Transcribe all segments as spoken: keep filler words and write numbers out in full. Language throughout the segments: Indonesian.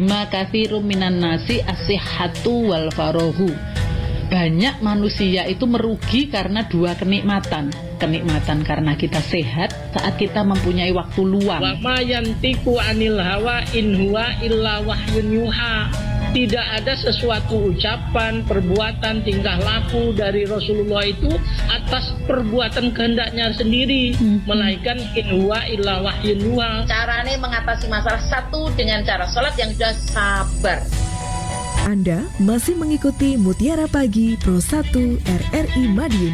alima katsirum minan nasi as-sihhatu wal farahu. Banyak manusia itu merugi karena dua kenikmatan. Kenikmatan karena kita sehat saat kita mempunyai waktu luang. Wa ma yantiqu anil hawa in huwa illa wahyun yuha. Tidak ada sesuatu ucapan, perbuatan, tingkah laku dari Rasulullah itu atas perbuatan kehendaknya sendiri, hmm. melainkan in huwa illa wahyun yuha. Caranya mengatasi masalah satu dengan cara sholat yang sudah sabar. Anda masih mengikuti Mutiara Pagi Pro satu R R I Madiun.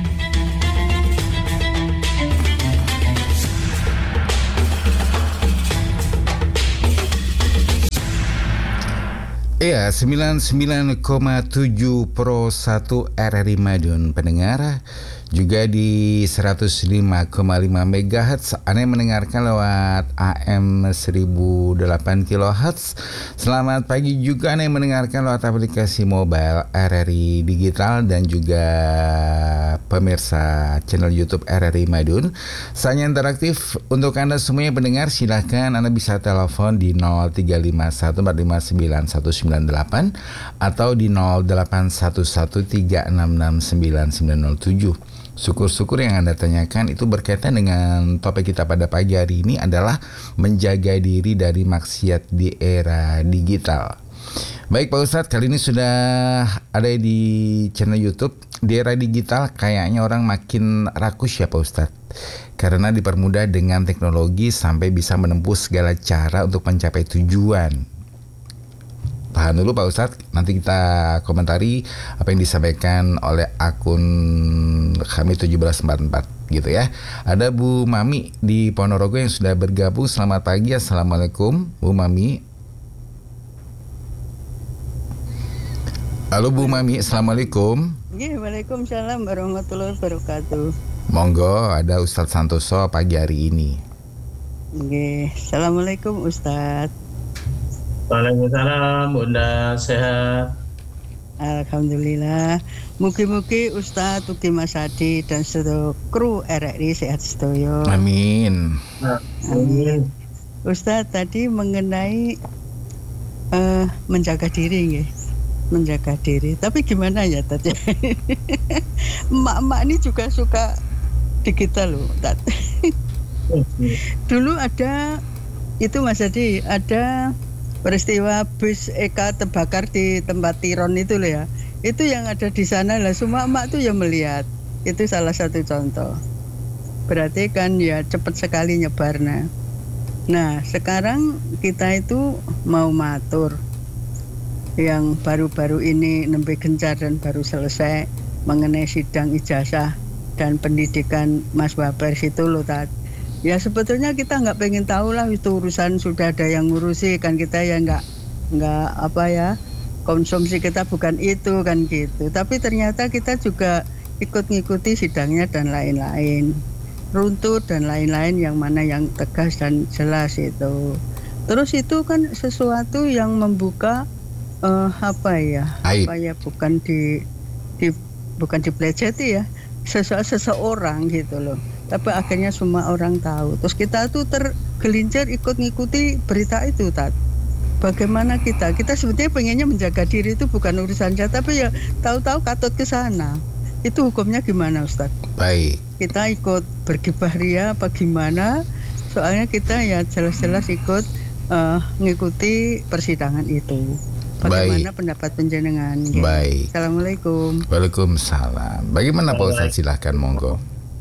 Iya, sembilan puluh sembilan koma tujuh Pro satu R R I Madiun pendengar, juga di seratus lima koma lima megahertz. Anda mendengarkan lewat A M seribu delapan kilohertz. Selamat pagi juga Anda yang mendengarkan lewat aplikasi mobile R R I Digital dan juga pemirsa channel YouTube R R I Madiun. Saya interaktif untuk Anda semuanya pendengar. Silahkan Anda bisa telepon di nol tiga lima satu empat lima sembilan satu sembilan delapan atau di nol delapan satu satu tiga enam enam sembilan sembilan nol tujuh. Syukur-syukur yang Anda tanyakan itu berkaitan dengan topik kita pada pagi hari ini adalah menjaga diri dari maksiat di era digital. Baik Pak Ustadz, kali ini sudah ada di channel YouTube. Di era digital kayaknya orang makin rakus ya Pak Ustadz, karena dipermudah dengan teknologi sampai bisa menempuh segala cara untuk mencapai tujuan. Tahan dulu Pak Ustadz, nanti kita komentari apa yang disampaikan oleh akun kami tujuh belas empat puluh empat gitu ya. Ada Bu Mami di Ponorogo yang sudah bergabung. Selamat pagi, Assalamualaikum Bu Mami. Halo Bu Mami, Assalamualaikum. Ya, Waalaikumsalam warahmatullahi wabarakatuh. Monggo, ada Ustadz Santoso pagi hari ini. Oke, Assalamualaikum Ustadz. Waalaikumsalam, Bunda sehat. Alhamdulillah. Mugi-mugi Ustadz, Ugi Mas Adi dan seluruh kru R R I sehat sedoyo. Amin. Amin. Ustadz tadi mengenai uh, menjaga diri, ya. Menjaga diri. Tapi gimana ya tadi? Emak-emak ini juga suka digital loh, Tat. Dulu ada itu Mas Adi, ada peristiwa bus E K terbakar di tempat Tiron itu loh ya. Itu yang ada di sana lah, semua emak tuh yang melihat. Itu salah satu contoh. Berarti kan ya cepat sekali nyebarnya. Nah, sekarang kita itu mau matur. Yang baru-baru ini nembe gencar dan baru selesai mengenai sidang ijazah dan pendidikan Mas Wapers itu loh Tat. Ya sebetulnya kita nggak pengen tahu lah itu urusan sudah ada yang ngurusi, kan kita ya nggak nggak apa ya, konsumsi kita bukan itu kan gitu. Tapi ternyata kita juga ikut ngikuti sidangnya dan lain-lain, runtut dan lain-lain, yang mana yang tegas dan jelas itu. Terus itu kan sesuatu yang membuka uh, apa ya, Aib. apa ya bukan di, di bukan dipelajari ya, sese- seseorang gitu loh. Tapi akhirnya semua orang tahu. Terus kita tuh tergelincir ikut ngikuti berita itu, Tat. Bagaimana kita? Kita sebetulnya pengennya menjaga diri itu bukan urusan saya, tapi ya tahu-tahu katut ke sana. Itu hukumnya gimana, Ustaz? Baik. Kita ikut bergibah ria apa gimana? Soalnya kita ya jelas-jelas ikut uh, ngikuti persidangan itu. Bagaimana Baik. pendapat penjenengan? Gitu. Baik. Assalamualaikum. Waalaikumsalam. Bagaimana Pak Ustaz? Silahkan, monggo.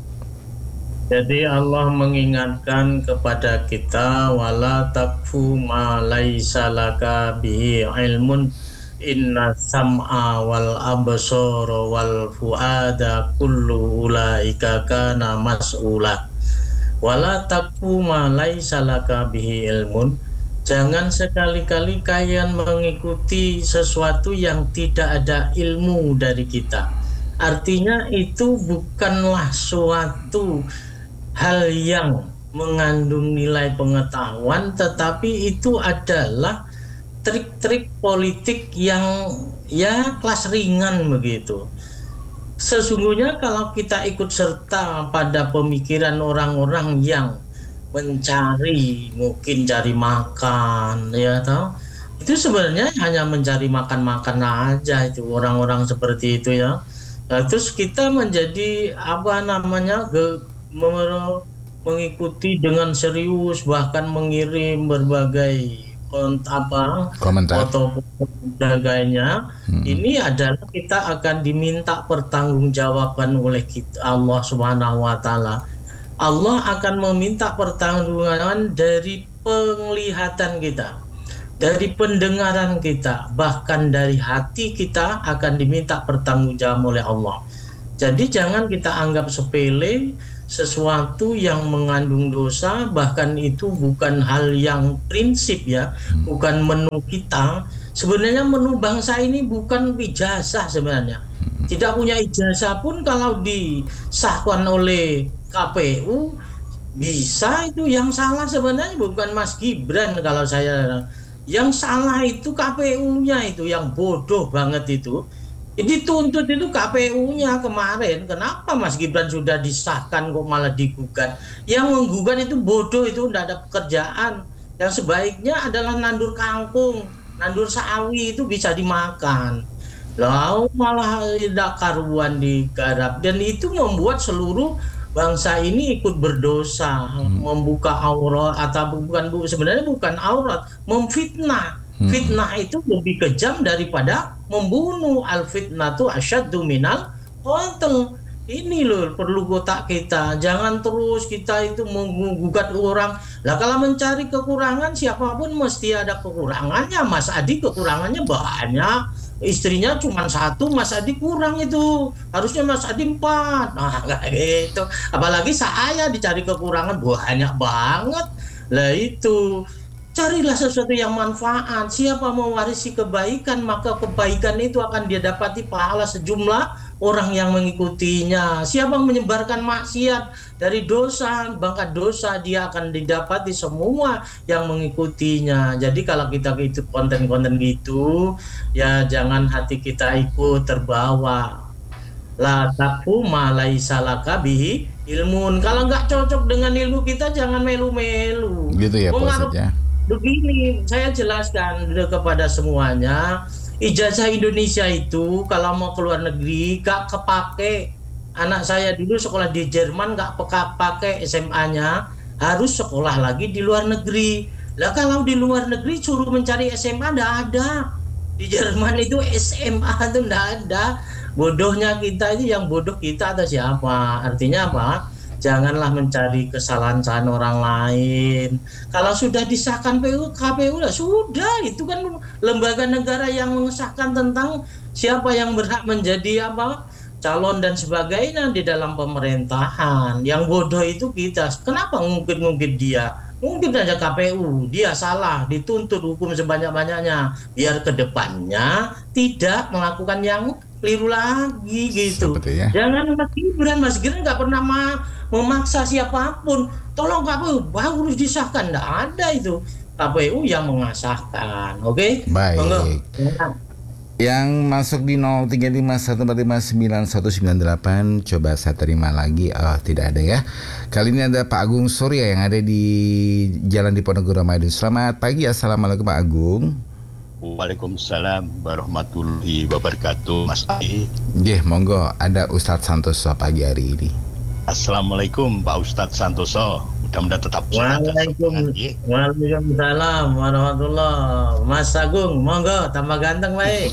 Jadi Allah mengingatkan kepada kita, wala takfu ma laisa laka bihi ilmun inna sam'a wal absara wal fuada kullu ulaika kana mas'ula. Wala takfu ma laisa laka bihi ilmun. Jangan sekali-kali kalian mengikuti sesuatu yang tidak ada ilmu dari kita. Artinya itu bukanlah suatu hal yang mengandung nilai pengetahuan, tetapi itu adalah trik-trik politik yang ya kelas ringan begitu. Sesungguhnya kalau kita ikut serta pada pemikiran orang-orang yang mencari, mungkin cari makan, ya tahu, itu sebenarnya hanya mencari makan-makan aja itu orang-orang seperti itu ya. Nah, terus kita menjadi apa namanya ge, mengikuti dengan serius, bahkan mengirim berbagai kont apa komentar foto dan sebagainya. Hmm. Ini adalah kita akan diminta pertanggungjawaban oleh kita, Allah Subhanahu wa taala. Allah akan meminta pertanggungjawaban dari penglihatan kita, dari pendengaran kita, bahkan dari hati kita akan diminta pertanggungjawaban oleh Allah. Jadi jangan kita anggap sepele sesuatu yang mengandung dosa, bahkan itu bukan hal yang prinsip ya, bukan menu kita. Sebenarnya menu bangsa ini bukan ijazah sebenarnya. Tidak punya ijazah pun kalau disahkan oleh K P U bisa, itu yang salah sebenarnya bukan Mas Gibran. Kalau saya, yang salah itu K P U-nya itu yang bodoh banget itu. Jadi tuntut itu K P U-nya kemarin. Kenapa Mas Gibran sudah disahkan kok malah digugat? Yang menggugat itu bodoh, itu tidak ada pekerjaan. Yang sebaiknya adalah nandur kangkung, nandur sawi, itu bisa dimakan. Lalu malah tidak karuan digarap, dan itu membuat seluruh bangsa ini ikut berdosa, hmm. membuka aurat atau bukan sebenarnya bukan aurat, memfitnah. Hmm. Fitnah itu lebih kejam daripada membunuh. Al fitnah itu asyaddu minal qatl. Ini loh perlu kotak kita. Jangan terus kita itu menggugat orang. Lah kalau mencari kekurangan, siapapun mesti ada kekurangannya. Mas Adi kekurangannya banyak. Istrinya cuma satu, Mas Adi kurang itu. Harusnya Mas Adi empat. Nah kayak gitu. Apalagi saya dicari kekurangan banyak banget. Lah itu. Carilah sesuatu yang manfaat. Siapa mewarisi kebaikan, maka kebaikan itu akan dia dapati pahala sejumlah orang yang mengikutinya. Siapa menyebarkan maksiat dari dosa, maka dosa dia akan didapati semua yang mengikutinya. Jadi kalau kita itu konten-konten gitu, ya jangan hati kita ikut terbawa. La taqfu ma laisa laka bihi ilmun. Kalau nggak cocok dengan ilmu kita, jangan melu-melu. Gitu ya Pak ya. Begini, saya jelaskan kepada semuanya, ijazah Indonesia itu kalau mau keluar negeri gak kepake. Anak saya dulu sekolah di Jerman gak pakai S M A-nya, harus sekolah lagi di luar negeri. Lah kalau di luar negeri suruh mencari S M A nggak ada. Di Jerman itu S M A itu nggak ada. Bodohnya kita itu, yang bodoh kita atau siapa? Artinya apa? Janganlah mencari kesalahan-kesalahan orang lain. Kalau sudah disahkan P U, K P U lah sudah, itu kan lembaga negara yang mengesahkan tentang siapa yang berhak menjadi apa calon dan sebagainya di dalam pemerintahan. Yang bodoh itu kita. Kenapa ngungkit-ngungkit dia? Mungkin aja K P U, dia salah, dituntut hukum sebanyak-banyaknya, biar kedepannya tidak melakukan yang keliru lagi gitu. Ya. Jangan Mas Gibran, Mas Gibran nggak pernah ma- memaksa siapapun. Tolong K P U harus disahkan, nggak ada itu. K P U yang mengesahkan, oke? Okay? Baik. Monggo. Yang masuk di nol tiga lima satu empat lima sembilan satu sembilan delapan, coba saya terima lagi. Oh, tidak ada ya. Kali ini ada Pak Agung Surya yang ada di Jalan Diponegoro Madun. Selamat pagi, assalamualaikum Pak Agung. Waalaikumsalam warahmatullahi wabarakatuh, Mas Adi. Nggih, monggo, ada Ustadz Santoso pagi hari ini. Assalamualaikum Pak Ustadz Santoso. Mudah-mudahan tetap sehat. Waalaikumsalam warahmatullahi. Mas Agung, monggo, tambah ganteng baik.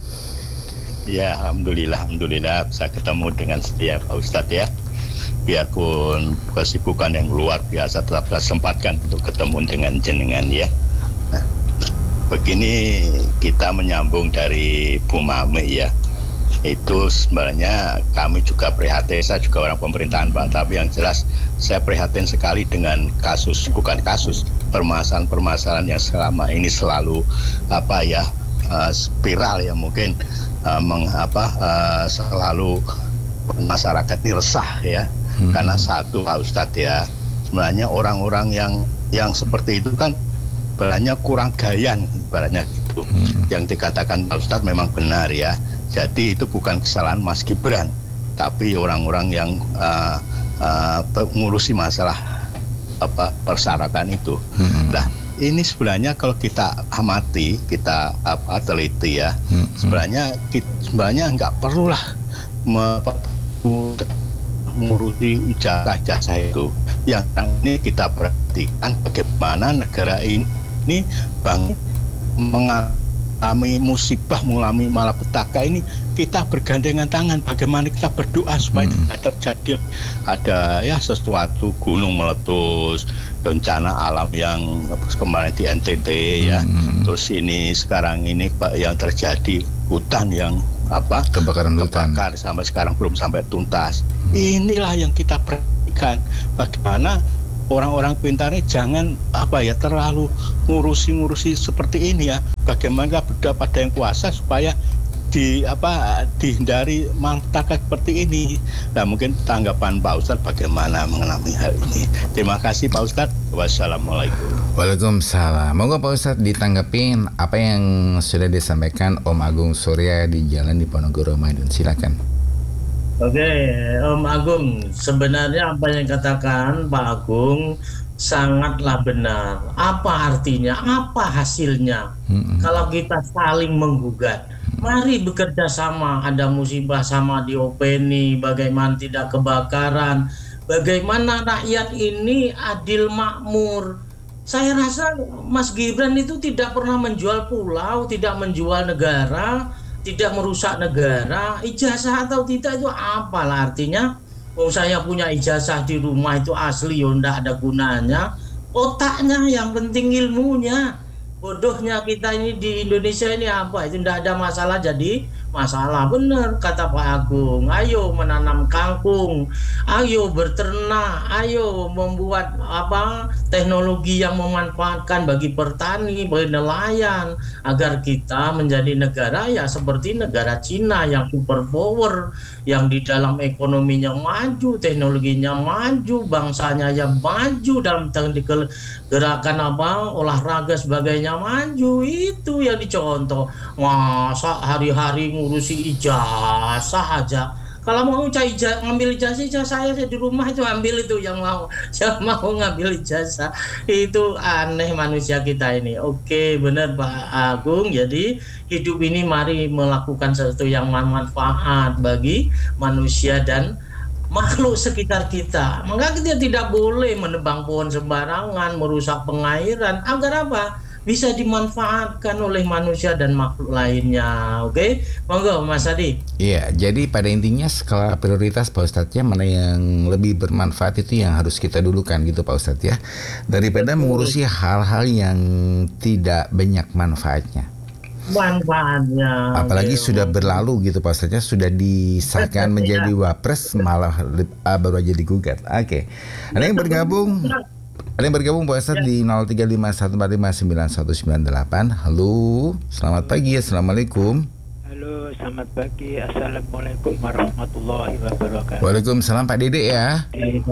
Ya, alhamdulillah, alhamdulillah bisa ketemu dengan setia Pak Ustadz ya. Biarpun kesibukan yang luar biasa, tetap saya sempatkan untuk ketemu dengan jenengan ya. Nah, begini kita menyambung dari Bu Mame ya. Itu sebenarnya kami juga prihatin, saya juga orang pemerintahan Pak, tapi yang jelas saya prihatin sekali dengan kasus, bukan kasus, permasalahan-permasalahan yang selama ini selalu apa ya uh, spiral ya mungkin uh, meng, apa, uh, selalu masyarakat ini resah ya. Hmm. Karena satu Pak Ustadz ya, sebenarnya orang-orang yang yang seperti itu kan sebenarnya kurang gayan ibaratnya gitu. Hmm. Yang dikatakan Pak Ustadz memang benar ya. Jadi itu bukan kesalahan Mas Gibran, tapi orang-orang yang uh, uh, mengurusi masalah apa persyaratan itu. Hmm. Nah, ini sebenarnya kalau kita amati, kita apa teliti ya, hmm. sebenarnya kita, sebenarnya nggak perlulah mengurusi ijazah-ijazah itu. Yang ini kita perhatikan bagaimana negara ini, ini bang mengalami musibah, mengalami malapetaka ini, kita bergandengan tangan. Bagaimana kita berdoa supaya hmm. tidak terjadi ada ya sesuatu gunung meletus, bencana alam yang kemarin di N T T ya, hmm. terus ini sekarang ini Pak yang terjadi hutan yang apa kebakaran hutan kebakar sampai sekarang belum sampai tuntas. Hmm. Inilah yang kita perhatikan bagaimana orang-orang pintarnya jangan apa ya terlalu ngurusi-ngurusi seperti ini ya. Bagaimana berdoa pada yang kuasa supaya di apa dihindari malapetaka seperti ini. Nah, mungkin tanggapan Pak Ustadz bagaimana mengenai hal ini. Terima kasih Pak Ustadz. Wassalamualaikum. Waalaikumsalam. Monggo Pak Ustadz ditanggapin apa yang sudah disampaikan Om Agung Surya di Jalan Diponegoro Madiun. Silakan. Oke, Om Agung, sebenarnya apa yang katakan Pak Agung sangatlah benar. Apa artinya? Apa hasilnya? Mm-hmm. Kalau kita saling menggugat, mari bekerja sama. Ada musibah sama diopeni, bagaimana tidak kebakaran, bagaimana rakyat ini adil makmur. Saya rasa Mas Gibran itu tidak pernah menjual pulau, tidak menjual negara, tidak merusak negara. Ijazah atau tidak itu apalah artinya. Oh, saya punya ijazah di rumah itu asli, ya enggak ada gunanya. Otaknya yang penting ilmunya. Bodohnya kita ini di Indonesia ini apa? Itu enggak ada masalah jadi masalah. Benar kata Pak Agung. Ayo menanam kangkung, ayo berternak, ayo membuat apa teknologi yang memanfaatkan bagi petani, bagi nelayan, agar kita menjadi negara ya seperti negara Cina yang super power, yang di dalam ekonominya maju, teknologinya maju, bangsanya yang maju dalam teknik gerakan apa olahraga sebagainya maju. Itu yang dicontoh. Masa hari-hari ngurusi ijazah aja. Kalau mau cari ijazah, ngambil ijazah, ijazah saya, saya di rumah itu ambil itu yang mau. Yang mau ngambil ijazah. Itu aneh manusia kita ini. Oke, benar Pak Agung. Jadi hidup ini mari melakukan sesuatu yang bermanfaat bagi manusia dan makhluk sekitar kita. Maka kita tidak boleh menebang pohon sembarangan, merusak pengairan. Agar apa? Bisa dimanfaatkan oleh manusia dan makhluk lainnya. Oke, monggo Mas Adi. Iya, jadi pada intinya skala prioritas Pak Ustadznya mana yang lebih bermanfaat itu yang harus kita dulukan gitu Pak Ustadz ya, daripada Betul. mengurusi hal-hal yang tidak banyak manfaatnya. Manfaatnya. Apalagi okay. sudah berlalu gitu Pak Ustadznya, sudah disahkan menjadi wapres malah uh, baru aja digugat. Oke, okay. Ada yang bergabung? Ada yang bergabung Pak Ustadz ya. Di nol tiga lima satu empat lima sembilan satu sembilan delapan. Halo, selamat pagi, assalamualaikum. Halo, selamat pagi, assalamualaikum warahmatullahi wabarakatuh. Waalaikumsalam Pak Dede ya.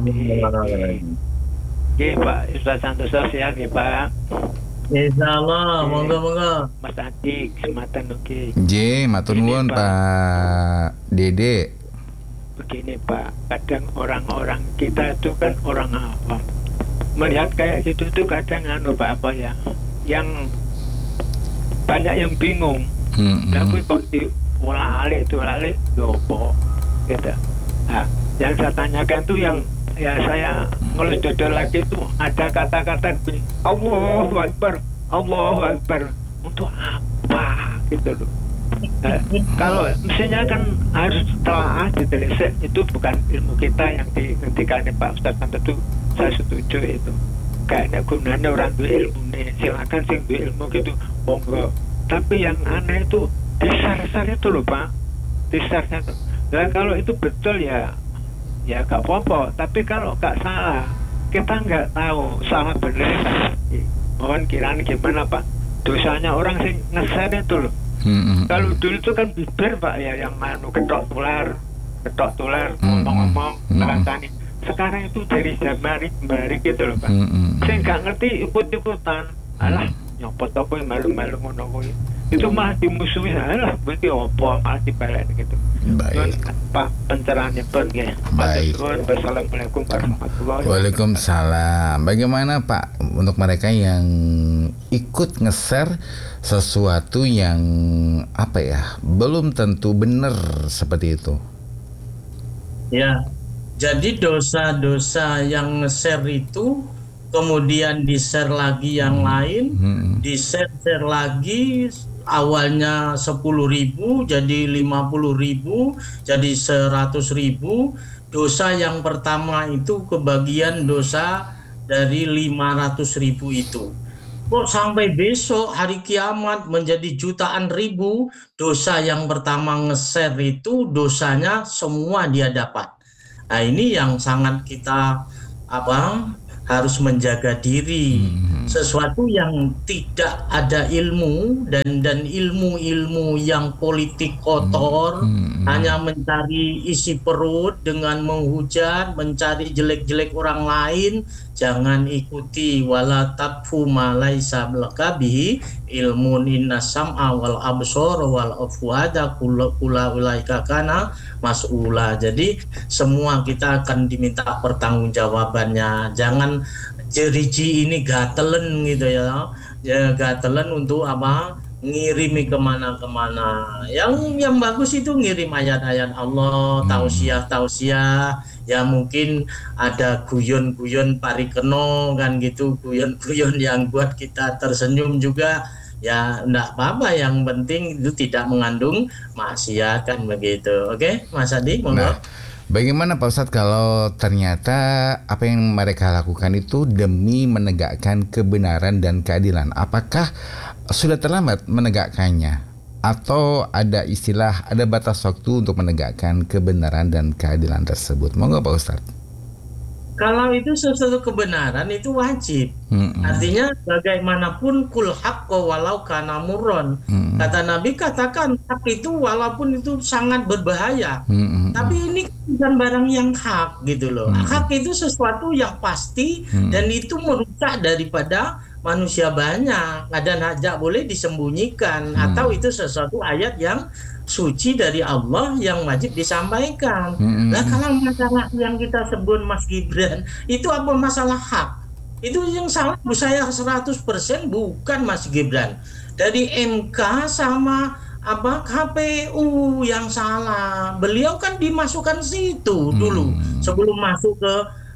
Oke Pak Ustadz Santoso sehat ya Pak. Insyaallah, monggo monggo. Mas Adi, kesempatan oke. J, matur nuwun Pak Dede. Begini Pak, kadang orang-orang kita itu kan orang awam. Melihat kayak gitu tuh kadang anu Pak apa ya, yang banyak yang bingung. Hmm, tapi kok diolah alik itu alik dopo gitu. Nah, yang saya tanyakan tuh yang ya saya ngelus dodol lagi tuh ada kata-kata Allahu Akbar, Allahu Akbar untuk apa gitu loh. Nah, kalau mestinya kan harus telah ditelisik, itu bukan ilmu kita yang dihentikan Pak Ustadz kan, tentu saya setuju itu. Kayaknya gunanya orang dua ilmu nih, silakan sih dua ilmu gitu, monggo. Tapi yang aneh itu disar-sar itu loh Pak, disar-sar itu. Nah kalau itu betul ya, ya gak apa-apa. Tapi kalau gak salah, kita nggak tahu salah benar. Mohon kiranya gimana Pak, dosanya orang sih ngeser itu loh. Hmm, kalau dulu itu kan bibir Pak ya yang anu ketok tular, ketok tular, ngomong-ngomong, ngerasani. Hmm, sekarang itu dari jambari jambari gitu loh Pak. Hmm, saya nggak ngerti ikut-ikutan. Alah, nyopot apa malu-malu ngono kuwi. Itu malah dimusuhi, alah berarti opo malah dibalik gitu. Baik. Pak pencerahannya pun ya. Baik. Wassalamualaikum warahmatullahi wabarakatuh. Waalaikumsalam. Bagaimana Pak untuk mereka yang ikut nge-share sesuatu yang apa ya belum tentu benar seperti itu? Ya, jadi dosa-dosa yang nge-share itu kemudian di-share lagi yang hmm. lain, hmm. di-share lagi, awalnya sepuluh ribu jadi lima puluh ribu, jadi seratus ribu. Dosa yang pertama itu kebagian dosa dari lima ratus ribu itu. Kok sampai besok hari kiamat menjadi jutaan ribu, dosa yang pertama nge-share itu dosanya semua dia dapat. Nah ini yang sangat kita apa harus menjaga diri. Hmm. Sesuatu yang tidak ada ilmu dan dan ilmu-ilmu yang politik kotor, hmm. hanya mencari isi perut dengan menghujat, mencari jelek-jelek orang lain, jangan ikuti. Wala taqfu ma laisa laka bihi ilmun innas sam'a wal absara wal afwada kullu ulaika kana mas'ula. Jadi semua kita akan diminta pertanggungjawabannya. Jangan jeriji ini gatelen gitu ya, ya gatelen untuk apa ngirimi kemana-kemana. Yang yang bagus itu ngirim ayat-ayat Allah, hmm. tausiah-tausiah. Ya mungkin ada guyon-guyon parikeno kan gitu, guyon-guyon yang buat kita tersenyum juga. Ya enggak apa-apa, yang penting itu tidak mengandung maksiat kan begitu. Oke, Mas Adi, monggo. Nah. Bagaimana Pak Ustadz kalau ternyata apa yang mereka lakukan itu demi menegakkan kebenaran dan keadilan? Apakah sudah terlambat menegakkannya? Atau ada istilah, ada batas waktu untuk menegakkan kebenaran dan keadilan tersebut? Monggo Pak Ustadz. Kalau itu sesuatu kebenaran itu wajib. Mm-hmm. Artinya bagaimanapun kul haqqo walau kana murron. Mm-hmm. Kata Nabi, katakan hak itu walaupun itu sangat berbahaya. Mm-hmm. Tapi ini bukan barang yang hak gitu loh. Mm-hmm. Hak itu sesuatu yang pasti, mm-hmm. dan itu merusak daripada manusia banyak. Dan hajat boleh disembunyikan, mm-hmm. atau itu sesuatu ayat yang suci dari Allah yang wajib disampaikan. Mm-hmm. Nah kalau masalah yang kita sebut Mas Gibran itu apa masalah hak? Itu yang salah bu saya seratus persen bukan Mas Gibran. Dari M K sama apa K P U yang salah. Beliau kan dimasukkan situ mm-hmm. dulu sebelum masuk ke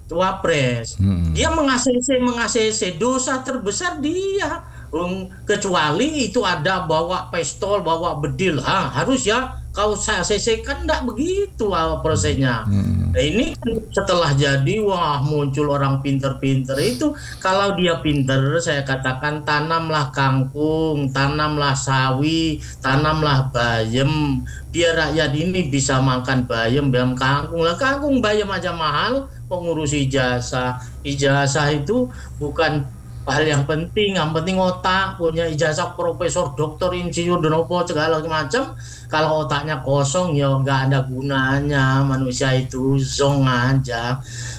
Wapres. Mm-hmm. Dia meng-A C C meng-A C C dosa terbesar dia. Um, kecuali itu ada bawa pistol, bawa bedil, ha, harus ya kau saya A C C kan enggak begitu uh, prosesnya. Hmm. Nah, ini setelah jadi wah muncul orang pinter-pinter itu. Kalau dia pinter, saya katakan tanamlah kangkung, tanamlah sawi, tanamlah bayam, biar rakyat ini bisa makan bayam, bayam kangkung lah. Kangkung bayam aja mahal, pengurus ijazah. Ijazah itu bukan hal yang penting, yang penting otak, punya ijazah profesor, doktor, insinyur, dan apa segala macam. Kalau otaknya kosong ya nggak ada gunanya, manusia itu zong aja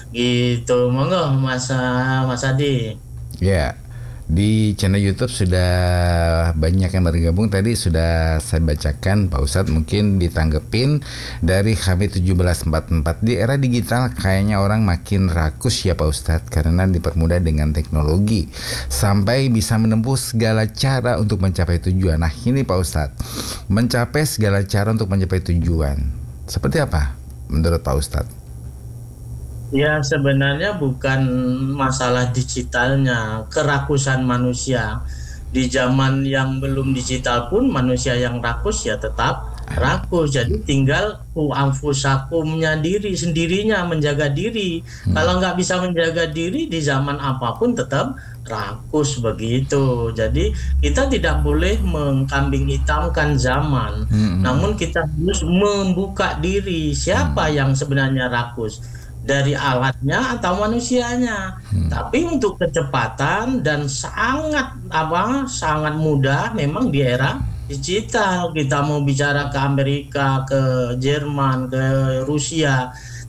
gitu. Monggo Mas Mas Adi. Ya. Yeah. Di channel YouTube sudah banyak yang bergabung. Tadi sudah saya bacakan Pak Ustadz, mungkin ditanggepin dari H B tujuh belas empat puluh empat. Di era digital kayaknya orang makin rakus ya Pak Ustadz, karena dipermudah dengan teknologi sampai bisa menempuh segala cara untuk mencapai tujuan. Nah ini Pak Ustadz, mencapai segala cara untuk mencapai tujuan seperti apa menurut Pak Ustadz? Ya sebenarnya bukan masalah digitalnya, kerakusan manusia. Di zaman yang belum digital pun manusia yang rakus ya tetap rakus. Jadi tinggal anfusakumnya diri sendirinya menjaga diri. Hmm. Kalau nggak bisa menjaga diri di zaman apapun tetap rakus begitu. Jadi kita tidak boleh mengkambing hitamkan zaman. Hmm. Namun kita harus membuka diri. Siapa hmm. yang sebenarnya rakus? Dari alatnya atau manusianya. Hmm. Tapi untuk kecepatan dan sangat apa sangat mudah memang di era digital. Kita mau bicara ke Amerika, ke Jerman, ke Rusia,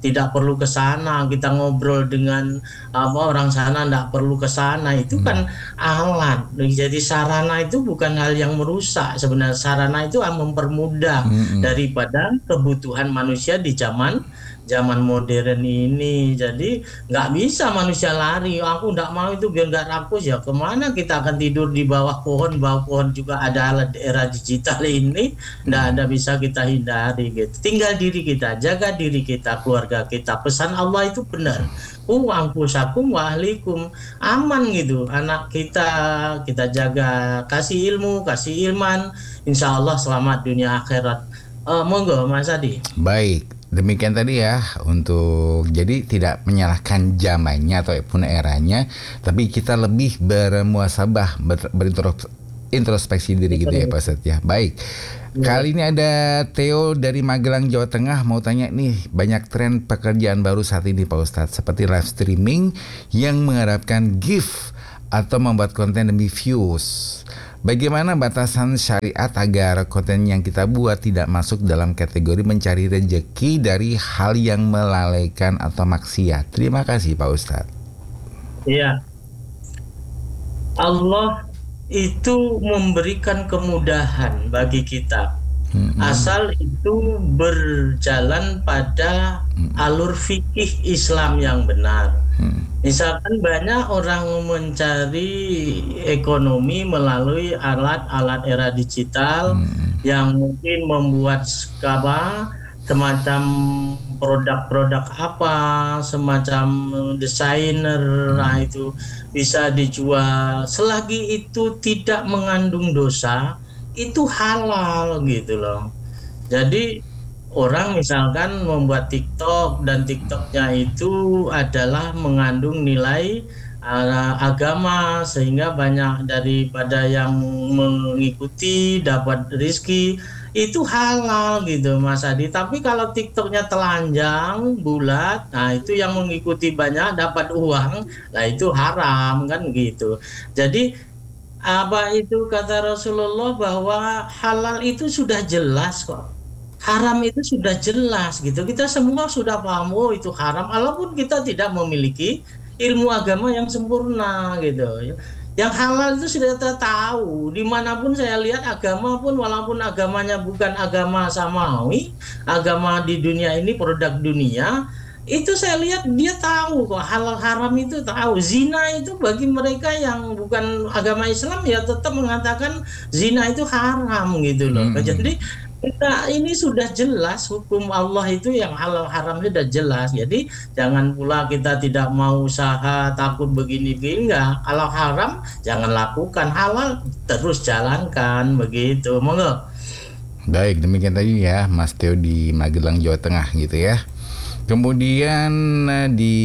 tidak perlu ke sana, kita ngobrol dengan apa orang sana tidak perlu ke sana, itu kan alat. Jadi sarana itu bukan hal yang merusak, sebenarnya sarana itu mempermudah hmm. daripada kebutuhan manusia di zaman zaman modern ini. Jadi nggak bisa manusia lari, aku nggak mau itu biar nggak rakus, ya kemana kita akan tidur di bawah pohon, bawah pohon juga ada alat era digital ini, nggak ada bisa kita hindari gitu. Tinggal diri kita, jaga diri kita, keluarga kita. Pesan Allah itu benar, ku anfusakum wa ahlikum, aman gitu. Anak kita kita jaga, kasih ilmu, kasih ilman, insya Allah selamat dunia akhirat. Uh, monggo Mas Adi. Baik. Demikian tadi ya, untuk jadi tidak menyalahkan zamannya ataupun eranya, tapi kita lebih bermuasabah, ber, berintrospeksi diri gitu ya Pak Ustadz ya. Baik, kali ini ada Theo dari Magelang, Jawa Tengah, mau tanya nih, banyak tren pekerjaan baru saat ini Pak Ustadz, seperti live streaming yang mengharapkan gift atau membuat konten demi views. Bagaimana batasan syariat agar konten yang kita buat tidak masuk dalam kategori mencari rezeki dari hal yang melalaikan atau maksiat? Terima kasih Pak Ustadz. Iya, Allah itu memberikan kemudahan bagi kita, hmm. asal itu berjalan pada hmm. alur fikih Islam yang benar. Hmm. Misalkan banyak orang mencari ekonomi melalui alat-alat era digital hmm. yang mungkin membuat apa, semacam produk-produk apa, semacam desainer, hmm. nah itu bisa dijual. Selagi itu tidak mengandung dosa, itu halal gitu loh. Jadi orang misalkan membuat TikTok dan TikToknya itu adalah mengandung nilai uh, agama, sehingga banyak daripada yang mengikuti dapat rezeki, itu halal gitu Mas Adi. Tapi kalau TikToknya telanjang, bulat, nah itu yang mengikuti banyak dapat uang, nah itu haram kan gitu. Jadi apa itu kata Rasulullah bahwa halal itu sudah jelas kok. Haram itu sudah jelas gitu. Kita semua sudah paham, oh itu haram, walaupun kita tidak memiliki ilmu agama yang sempurna gitu. Yang halal itu sudah kita tahu. Dimanapun saya lihat agama pun, walaupun agamanya bukan agama samawi, agama di dunia ini, produk dunia, itu saya lihat dia tahu kok halal haram itu tahu. Zina itu bagi mereka yang bukan agama Islam ya tetap mengatakan zina itu haram gitu loh. Hmm. Jadi kita ini sudah jelas hukum Allah itu yang halal haram sudah jelas. Jadi jangan pula kita tidak mau usaha takut begini-begini, enggak. Kalau haram jangan lakukan, halal terus jalankan begitu. Monggo. Baik, demikian tadi ya Mas Theo di Magelang, Jawa Tengah gitu ya. Kemudian di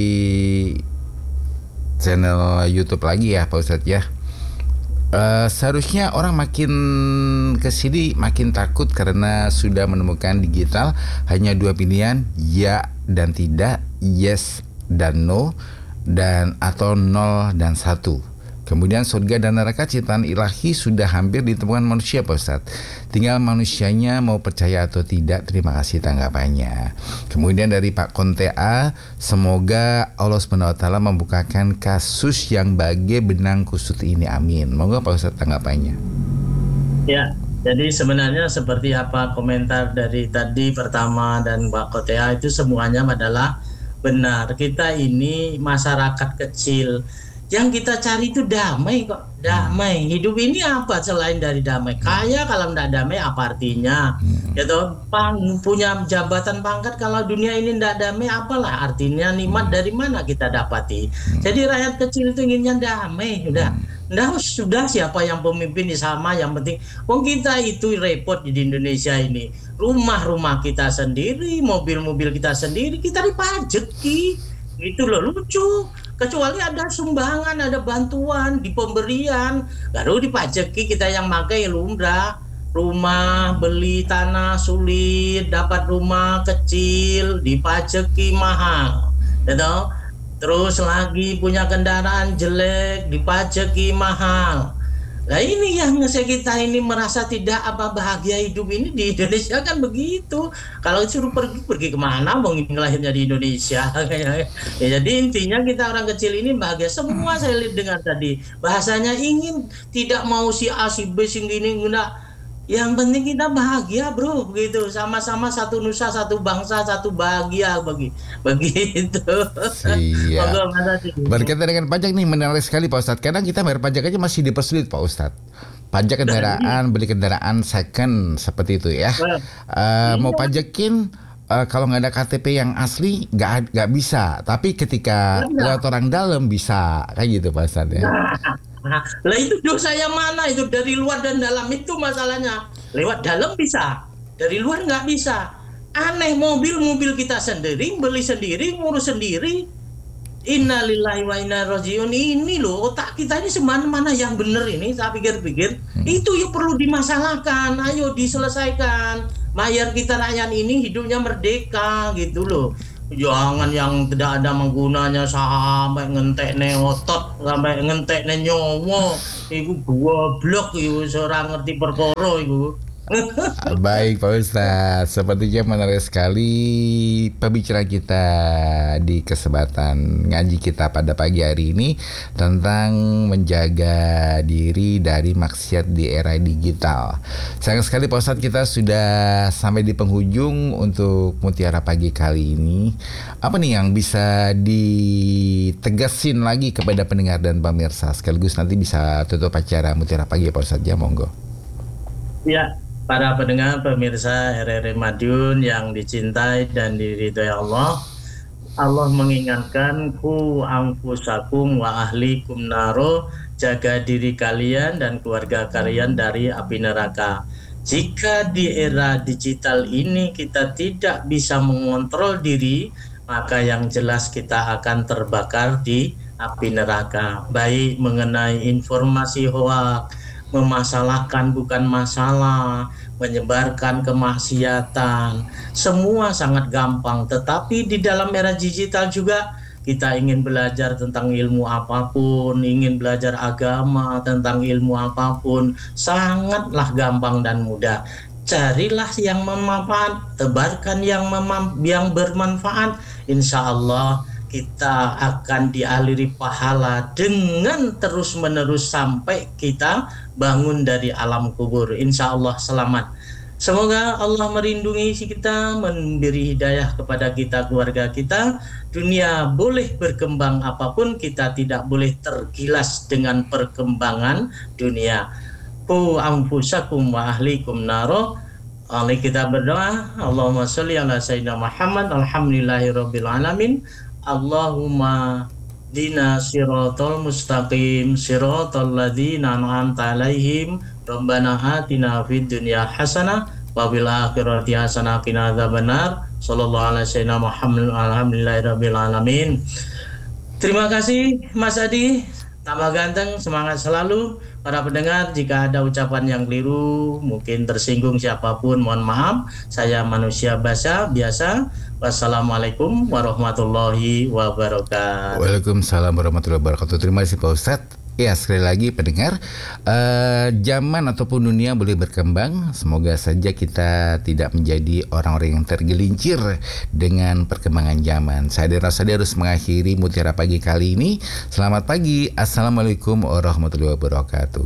channel YouTube lagi ya Pak Ustadz ya. Uh, seharusnya orang makin kesini makin takut karena sudah menemukan digital hanya dua pilihan, ya dan tidak, yes dan no, dan atau nol dan satu. Kemudian surga dan neraka ciptaan ilahi sudah hampir ditemukan manusia Pak Ustadz. Tinggal manusianya mau percaya atau tidak. Terima kasih tanggapannya. Kemudian dari Pak Kontea, semoga Allah subhanahu wa taala membukakan kasus yang bagai benang kusut ini. Amin. Moga Pak Ustadz tanggapannya. Ya, jadi sebenarnya seperti apa komentar dari tadi pertama dan Pak Kontea itu semuanya adalah benar. Kita ini masyarakat kecil. Yang kita cari itu damai kok, damai. Hidup ini apa selain dari damai? Kaya kalau tidak damai apa artinya? Ya toh, punya jabatan pangkat kalau dunia ini tidak damai apalah artinya? Nikmat dari mana kita dapati? Jadi rakyat kecil itu inginnya damai, udah. Nah, sudah siapa yang pemimpin sama, yang penting wong kita itu repot di Indonesia ini. Rumah-rumah kita sendiri, mobil-mobil kita sendiri, kita dipajeki. Gitu loh, lucu. Kecuali ada sumbangan, ada bantuan di pemberian, baru dipajeki kita yang pakai lumrah. Rumah, beli tanah sulit, dapat rumah kecil, dipajeki mahal. Gitu? Terus lagi punya kendaraan jelek, dipajeki mahal. Lah ini yang kita ini merasa tidak apa bahagia hidup ini di Indonesia kan begitu. Kalau disuruh pergi pergi kemana? Wong ini lahirnya di Indonesia. Ya, jadi intinya kita orang kecil ini bahagia. Semua saya lihat dengar tadi bahasanya ingin tidak mau si A si B si gini enggak. Yang penting kita bahagia bro, begitu. Sama-sama satu nusa, satu bangsa, satu bahagia bagi begitu. Siap. Berkaitan dengan pajak nih menarik sekali Pak Ustadz. Kadang kita bayar pajak aja masih dipersulit Pak Ustadz. Pajak kendaraan, beli kendaraan second seperti itu ya. Uh, mau pajakin uh, kalau nggak ada K T P yang asli nggak nggak bisa. Tapi ketika lewat orang dalam bisa, kayak gitu Pak Ustadz ya. Nah, lah itu dosa yang mana itu dari luar dan dalam itu masalahnya. Lewat dalam bisa, dari luar nggak bisa. Aneh, mobil-mobil kita sendiri, beli sendiri, ngurus sendiri. Innalillahi wa inna ilaihi raji'un. Ini loh otak kita ini semana-mana yang benar ini. Saya pikir-pikir hmm. itu ya perlu dimasalahkan. Ayo diselesaikan. Mayar kita rakyat ini hidupnya merdeka gitu loh. Jangan yang tidak ada menggunanya sampai ngentekne otot, sampai ngentekne nyawa. Iku goblok iku ora ngerti perkara iku. Baik Pak Ustadz, sepertinya menarik sekali pembicaraan kita di kesempatan ngaji kita pada pagi hari ini tentang menjaga diri dari maksiat di era digital. Sayang sekali Pak Ustadz, kita sudah sampai di penghujung untuk Mutiara Pagi kali ini. Apa nih yang bisa ditegasin lagi kepada pendengar dan pemirsa sekaligus nanti bisa tutup acara Mutiara Pagi Pak Ustadz, ya monggo. Ya, para pendengar pemirsa R R I Madiun yang dicintai dan diridhai Allah, Allah mengingatkan ku anfusakum wa ahlikum naro, jaga diri kalian dan keluarga kalian dari api neraka. Jika di era digital ini kita tidak bisa mengontrol diri, maka yang jelas kita akan terbakar di api neraka. Baik mengenai informasi hoak, memasalahkan bukan masalah, menyebarkan kemaksiatan, semua sangat gampang. Tetapi di dalam era digital juga kita ingin belajar tentang ilmu apapun, ingin belajar agama tentang ilmu apapun, sangatlah gampang dan mudah. Carilah yang bermanfaat, tebarkan yang memam- yang bermanfaat, insya Allah kita akan dialiri pahala dengan terus-menerus sampai kita bangun dari alam kubur. Insya Allah selamat. Semoga Allah merindungi kita, memberi hidayah kepada kita, keluarga kita. Dunia boleh berkembang apapun, kita tidak boleh tergilas dengan perkembangan dunia. Qu anfusakum wa ahlikum naro. Oleh kita berdoa, Allahumma sholli ala sayyidina Muhammad, alhamdulillahirabbil alamin. Allahumma dina siratal mustaqim siratal ladzina an'amta alaihim rabbana atina fid dunya hasanah wa fil akhirati hasanah qina adzabannar. Sallallahu alaihi wasallam Muhammad alhamdulillahirabbil alamin. Terima kasih Mas Adi, tambah ganteng, semangat selalu. Para pendengar, jika ada ucapan yang keliru, mungkin tersinggung siapapun, mohon maaf. Saya manusia basa biasa. Wassalamualaikum warahmatullahi wabarakatuh. Waalaikumsalam warahmatullahi wabarakatuh. Terima kasih Pak Ustadz. Ya, sekali lagi pendengar, uh, zaman ataupun dunia boleh berkembang. Semoga saja kita tidak menjadi orang-orang yang tergelincir dengan perkembangan zaman. Saya Dera Sadi harus mengakhiri Mutiara Pagi kali ini. Selamat pagi. Assalamualaikum warahmatullahi wabarakatuh.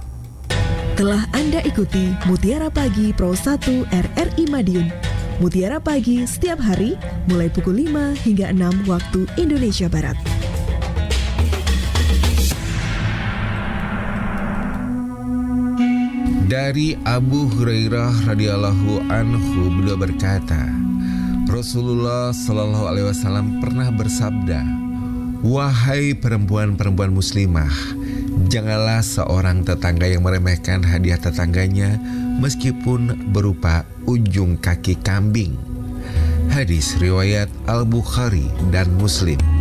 Telah Anda ikuti Mutiara Pagi Pro satu R R I Madiun. Mutiara Pagi setiap hari mulai pukul lima hingga enam waktu Indonesia Barat. Dari Abu Hurairah radhiyallahu anhu, beliau berkata, Rasulullah Shallallahu alaihi wasallam pernah bersabda, "Wahai perempuan-perempuan muslimah, janganlah seorang tetangga yang meremehkan hadiah tetangganya meskipun berupa ujung kaki kambing." Hadis riwayat Al-Bukhari dan Muslim.